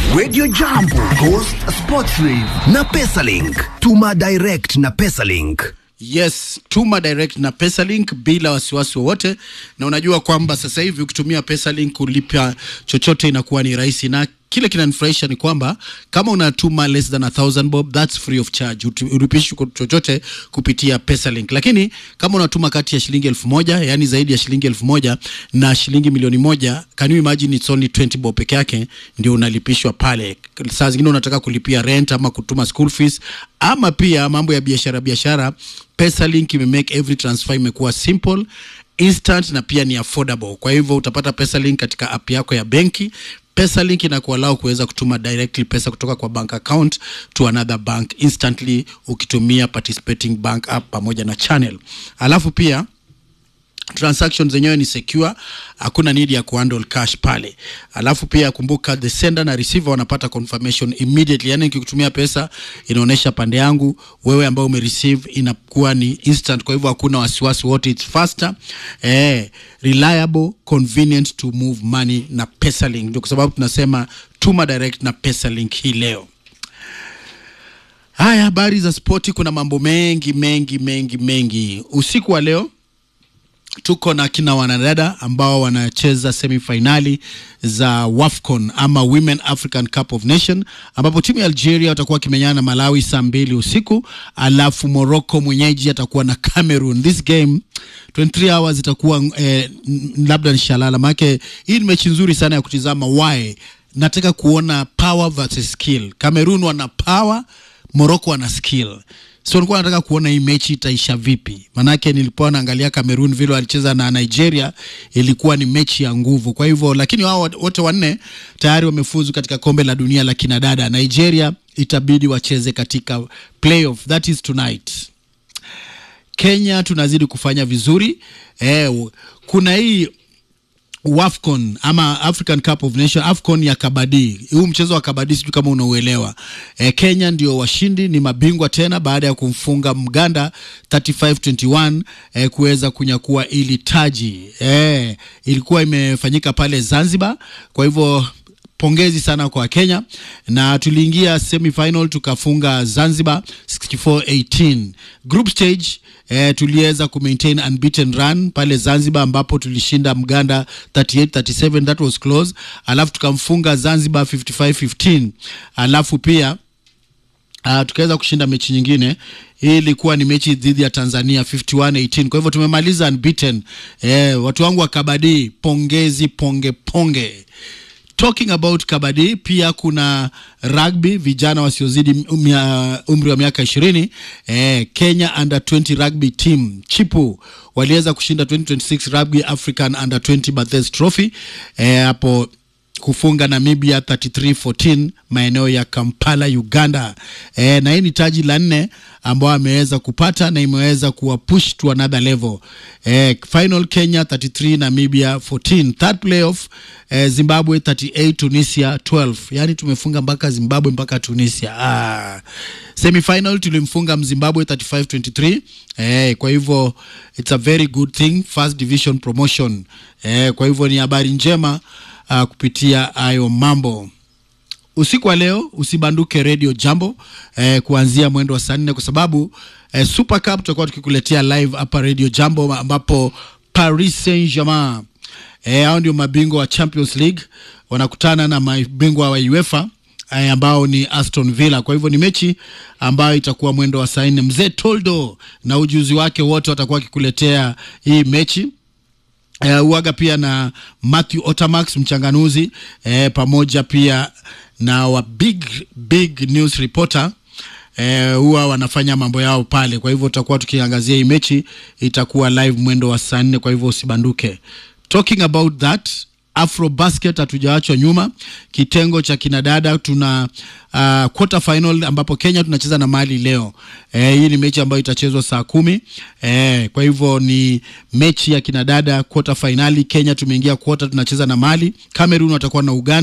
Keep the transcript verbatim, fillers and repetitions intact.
Radio Jambo, Ghost Sports Rave na Pesalink. Tuma direct na Pesalink. Yes, tuma direct na Pesalink bila wasiwasi wowote, na unajua kwamba sasa hivi ukitumia Pesalink kulipa chochote inakuwa ni rahisi, na kile kinanifurahisha ni kwamba kama unatuma less than a thousand bob, that's free of charge. Ulipishi chochote kupitia Pesalink. Lakini kama unatuma kati ya shilingi elfu moja, yani zaidi ya shilingi elfu moja na shilingi milioni moja, can you imagine it's only twenty bob peke yake ndio unalipishwa pale. Saa zingine unataka kulipia rent ama kutuma school fees ama pia mambo ya biashara biashara, Pesalink ime make every transfer imekuwa simple, instant na pia ni affordable. Kwa hivyo utapata Pesalink katika app yako ya benki. Pesalink inakuallow kuweza kutuma directly pesa kutoka kwa bank account to another bank instantly ukitumia participating bank app pamoja na channel. Alafu pia transactions zenyewe ni secure, hakuna need ya kuhandle cash pale. Alafu pia kumbuka the sender na receiver wanapata confirmation immediately, yani nikikutumia pesa inaonesha pande yangu, wewe ambao umereceive inakuwa ni instant. Kwa hivyo hakuna wasiwasi wote, it's faster, eh, reliable, convenient to move money na Pesalink. Ndio kwa sababu tunasema tuma direct na Pesalink hii leo. Haya, habari za spoti, kuna mambo mengi mengi mengi mengi. Usiku wa leo tuko na kina wanadada ambao wanacheza semifinali za WAFCON ama Women African Cup of Nation, ambapo timu ya Algeria watakuwa kimenyana na Malawi saa mbili usiku, alafu Morocco mwenyeji atakuwa na Cameroon. This game twenty-three hours itakuwa eh, labda nishalala, maana hii ni mechi nzuri sana ya kutizama. Why? Nataka kuona power versus skill. Cameroon wana power, Morocco wana skill. So nilikuwa nataka kuona hii mechi itaisha vipi. Manake nilipoona naangalia Cameroon vile walicheza na Nigeria, ilikuwa ni mechi ya nguvu. Kwa hivyo, lakini wao wote wanne tayari wamefuzu katika kombe la dunia la kinadada. Nigeria itabidi wacheze katika playoff, that is tonight. Kenya tunazidi kufanya vizuri. Eh, kuna hii WAFCON ama African Cup of Nation, AFCON ya kabadi. Huu mchezo wa kabadi sijui kama unauelewa. E, Kenya ndio washindi, ni mabingwa tena baada ya kumfunga Mganda thirty-five twenty-one e, kuweza kunyakua ili taji. E, ilikuwa imefanyika pale Zanzibar. Kwa hivyo pongezi sana kwa Kenya, na tuliingia semi-final tukafunga Zanzibar sixty-four eighteen. Group stage eh, tuliweza kumaintain unbeaten run pale Zanzibar ambapo tulishinda Mganda thirty-eight thirty-seven, that was close. Alafu tukamfunga Zanzibar fifty-five fifteen. Alafu pia Uh, tukaweza kushinda mechi nyingine. Hii ilikuwa ni mechi dhidi ya Tanzania fifty-one eighteen. Kwa hivyo tumemaliza unbeaten. Eh, watu wangu wa kabadi, pongezi ponge ponge. Talking about kabadi, pia kuna rugby, vijana wasiozidi umri wa miaka ishirini. Eh, Kenya under twenty rugby team Chipu waliweza kushinda twenty twenty-six Rugby African under twenty Bathurst Trophy. Eh, hapo kufunga Namibia thirty-three fourteen maeneo ya Kampala, Uganda. E, na hii ni taji la nne ambao ameweza kupata na imeweza kuwa push to another level. E, final Kenya thirty-three, Namibia fourteen. Third playoff e, Zimbabwe thirty-eight, Tunisia twelve. Yani tumefunga mpaka Zimbabwe mpaka Tunisia. Ah. Semi-final tulimfunga Zimbabwe thirty-five twenty-three. E, kwa hivyo it's a very good thing, first division promotion. E, kwa hivyo ni habari njema Uh, kupitia ayo mambo. Usiku wa leo usibanduke Radio Jambo eh, kuanzia mwendo wa saa nne, kwa sababu eh, Super Cup tutakuwa tukikuletea live hapa Radio Jambo, ambapo Paris Saint-Germain eh, hao ndio mabingwa wa Champions League wanakutana na mabingwa wa UEFA eh, ambao ni Aston Villa. Kwa hivyo ni mechi ambayo itakuwa mwendo wa saa nne. Mzee Toldo na ujuzi wake wote watakuwa kikuletea hii mechi. Uh, uaga pia na Matthew Otamax mchanganuzi, eh, pamoja pia na wa big big news reporter, eh, huwa wanafanya mambo yao pale. Kwa hivyo tutakuwa tukiangazia hii mechi, itakuwa live mwendo wa saa nne, kwa hivyo usibanduke. Talking about that, Afro Basket hatujaachwa nyuma. Kitengo cha kinadada tuna uh, quarter final ambapo Kenya tunacheza na Mali leo. Eh, hii ni mechi ambayo itachezwa saa kumi. Eh, kwa hivyo ni mechi ya kinadada quarter finali. Kenya tumeingia quarter, tunacheza na Mali. Cameroon watakuwa na Uganda.